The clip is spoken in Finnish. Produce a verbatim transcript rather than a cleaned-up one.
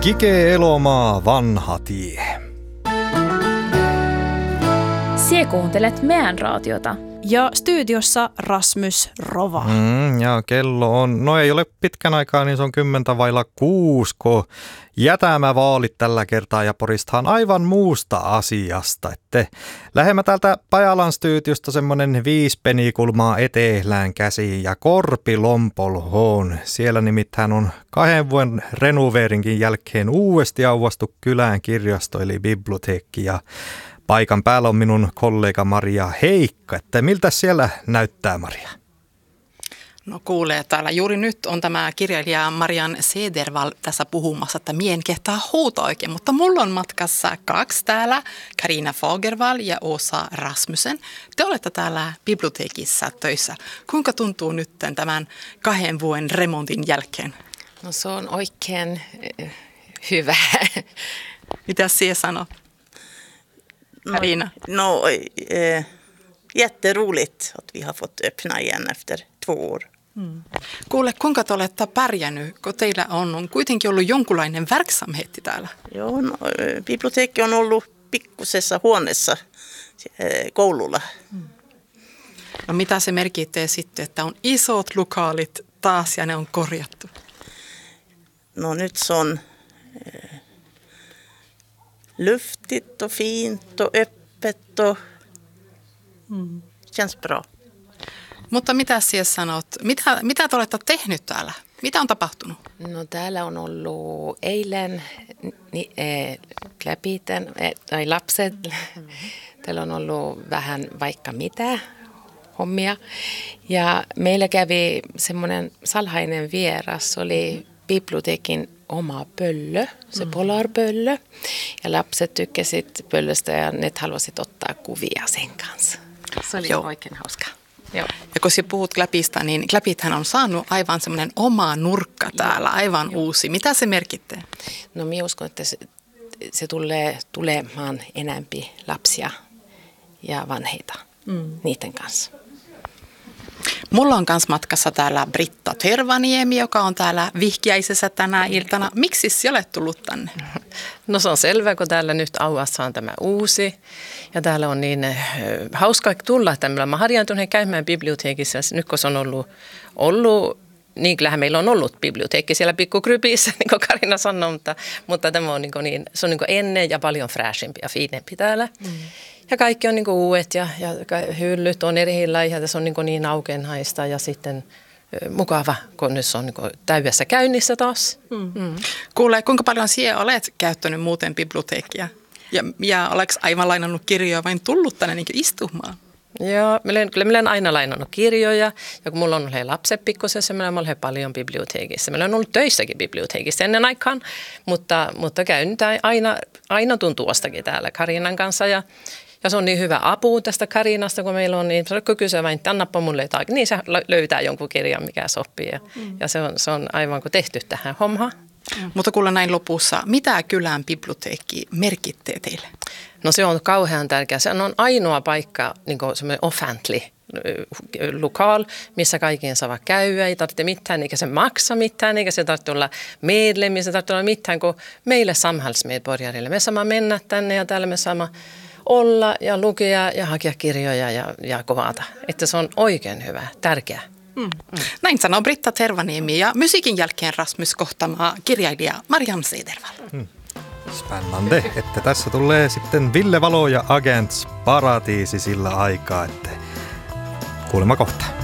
Kike Elomaa, Vanha tie. Sie kuuntelet meidän raatiota. Ja studiossa Rasmus Rova. Mm, ja kello on, no ei ole pitkän aikaa, niin se on kymmentä vailla kuusko. Jätämä vaalit tällä kertaa ja Poristahan aivan muusta asiasta. Että lähemmä täältä Pajalan studiosta semmoinen viisi penikulmaa etelään käsiin ja Korpilompolhoon. Siellä nimittäin on kahden vuoden renoveerinkin jälkeen uudesti auvastu kylään kirjasto eli biblioteekki ja paikan päällä on minun kollega Maria Heikka. Että miltä siellä näyttää, Maria? No kuulee, täällä juuri nyt on tämä kirjailija Marian Cedervall tässä puhumassa, että mien kehtaa huuta oikein, mutta mulla on matkassa kaksi täällä, Carina Fagervall ja Åsa Rasmussen. Te olette täällä biblioteekissa töissä. Kuinka tuntuu nyt tämän kahden vuoden remontin jälkeen? No se on oikein hyvä. Mitä sinä sanot? Carina? No, no äh, jätteroligt att vi har fått öppna igen efter två år. Mm. Kuule, kuinka te olette pärjännyt, kun teillä on, on kuitenkin ollut jonkunlainen verksamhetti täällä? Joo, no, biblioteekki on ollut pikkusessa huoneessa koululla. Mm. No mitä se merkitsee sitten, että on isot lokaalit taas ja ne on korjattu? No nyt se on äh, luftigt och fint och öppet och mm. känns bra. Mutta mitä sinä sanot? Mitä, mitä te olette tehnyt täällä? Mitä on tapahtunut? No täällä on ollut eilen ni, eh, läpiten, eh, tai lapset. Mm-hmm. Täällä on ollut vähän vaikka mitä hommia. Ja meillä kävi semmoinen salhainen vieras, oli biblioteekin oma pöllö, se mm. polarpöllö. Ja lapset tykkäsit pöllöstä ja ne halusivat ottaa kuvia sen kanssa. Se oli Joo. oikein hauska. Joo. Ja kun sä puhut Kläpistä, niin Kläpithän on saanut aivan semmoinen oma nurkka täällä, aivan Joo. uusi. Mitä se merkittää? No minä uskon, että se, se tulee tulemaan enemmän lapsia ja vanheita mm. niiden kanssa. Mulla on myös matkassa täällä Britta Tervaniemi, joka on täällä vihkiäisessä tänä iltana. Miksi sä olet tullut tänne? No se on selvä, kun täällä nyt Auassa on tämä uusi. Ja täällä on niin äh, hauska tulla, että mä harjaantuneen käymään biblioteekissa. Nyt kun se on ollut, ollut niin kyllähän meillä on ollut biblioteekki siellä pikkukrypissä, niin kuin Carina sanoi, mutta, mutta tämä on, niin kuin niin, se on niin kuin ennen ja paljon fräschimpi ja fiinempi täällä. Mm. Ja kaikki on niin kuin uudet ja, ja hyllyt on erilaisia ja se on niin, niin aukenhaista ja sitten mukava, kun nyt se on niin täydessä käynnissä taas. Mm. Mm. Kuule, kuinka paljon sinä olet käyttänyt muuten biblioteekkia? Ja, ja oletko aivan lainannut kirjoja vain tullut tänne niin istumaan? Joo, kyllä minä olen aina lainannut kirjoja ja kun mulla on ollut lapset pikkusessa, minä olen ollut paljon biblioteekissa. Minä olen ollut töissäkin biblioteekissa ennen aikaan, mutta, mutta käyn aina, aina tuntuostakin täällä Carinan kanssa ja Ja se on niin hyvä apu tästä Carinasta, kun meillä on niin, kun kysyä vain, että annapa mulle jotain, niin se löytää jonkun kirjan, mikä sopii. Ja, mm. ja se, on, se on aivan kuin tehty tähän hommaan. Mm. Mutta kuule näin lopussa, mitä kylän biblioteekki merkittää teille? No se on kauhean tärkeä. Se on ainoa paikka, niin kuin semmoinen offentlig lokal, missä kaikkien saa käydä. Ei tarvitse mitään, eikä se maksa mitään, eikä se tarvitse olla medlem, se tarvitse olla mitään kuin meille samhällsmedborgarille. Me saamme mennä tänne ja täällä me saamme olla ja lukea ja hakea kirjoja ja, ja kuvata. Että se on oikein hyvä, tärkeä. Mm. Mm. Näin sanoo Britta Tervaniemi ja musiikin jälkeen Rasmus kohtamaa kirjailija Marian Cedervall. Mm. Spännande, että tässä tulee sitten Ville Valo ja Agents Paratiisi sillä aikaa, että kuulemma kohta.